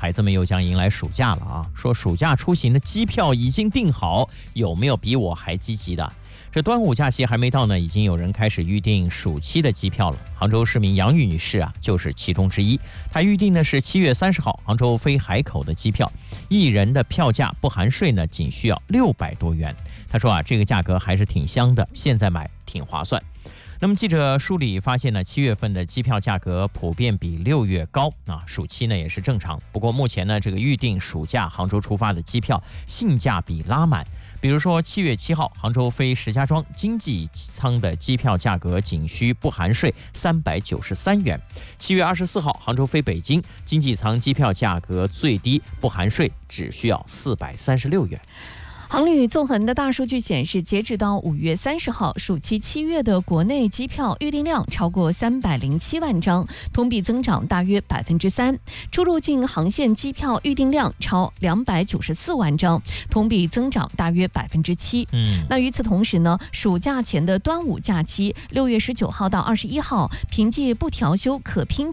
孩子们又将迎来暑假了啊！说暑假出行的机票已经订好，有没有比我还积极的？这端午假期还没到呢，已经有人开始预订暑期的机票了。杭州市民杨玉女士就是其中之一。她预订的是7月30号杭州飞海口的机票，一人的票价不含税呢，仅需要600多元。她说这个价格还是挺香的，现在买挺划算。那么记者梳理发现呢，7月份的机票价格普遍比6月高暑期呢也是正常。不过目前呢，这个预订暑假杭州出发的机票性价比拉满。比如说7月7号杭州飞石家庄经济舱的机票价格仅需不含税393元，7月24号杭州飞北京经济舱机票价格最低不含税只需要436元。 航旅纵横的大数据显示，截止到5月30号，暑期7月的国内机票预订量超过307万张，同比增长大约3%。出入境航线机票预订量超294万张，同比增长大约7%。那与此同时呢，暑假前的端午假期，6月19号到21号，凭借不调休可拼